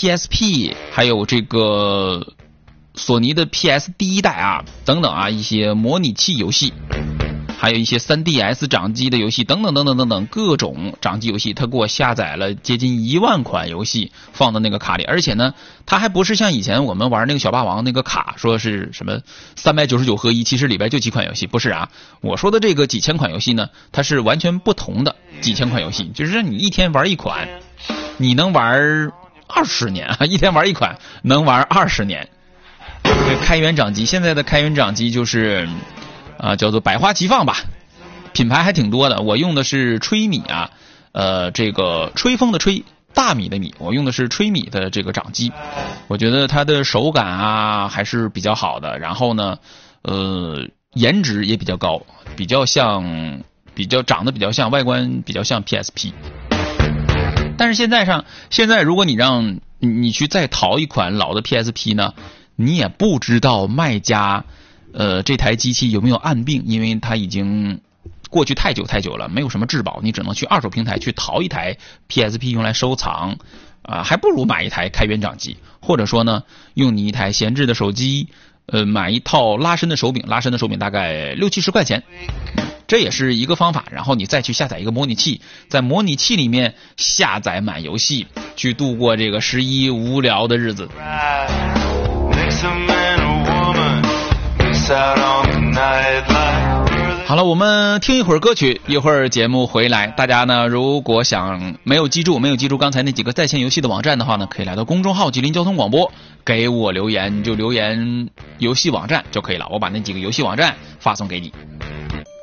PSP， 还有这个索尼的 PS 第一代啊，等等啊，一些模拟器游戏，还有一些 3DS 掌机的游戏，等等等等等等，各种掌机游戏，他给我下载了接近1万款游戏放到那个卡里，而且呢，它还不是像以前我们玩那个小霸王那个卡，说是什么399合一，其实里边就几款游戏，不是啊。我说的这个几千款游戏呢，它是完全不同的几千款游戏，就是你一天玩一款，你能玩20年啊，一天玩一款能玩20年。开源掌机，现在的开源掌机就是叫做百花齐放吧，品牌还挺多的。我用的是吹米啊，这个吹风的吹，大米的米，我用的是吹米的这个掌机，我觉得它的手感啊还是比较好的，然后呢颜值也比较高，长得比较像，外观比较像 PSP。但是现在如果你让你去再淘一款老的 PSP 呢，你也不知道卖家这台机器有没有暗病，因为它已经过去太久了，没有什么质保，你只能去二手平台去淘一台 PSP 用来收藏还不如买一台开源掌机，或者说呢用你一台闲置的手机买一套拉伸的手柄大概60-70块钱，这也是一个方法。然后你再去下载一个模拟器，在模拟器里面下载满游戏，去度过这个11无聊的日子。好了，我们听一会儿歌曲，一会儿节目回来。大家呢，如果想没有记住刚才那几个在线游戏的网站的话呢，可以来到公众号吉林交通广播给我留言，你就留言游戏网站就可以了，我把那几个游戏网站发送给你。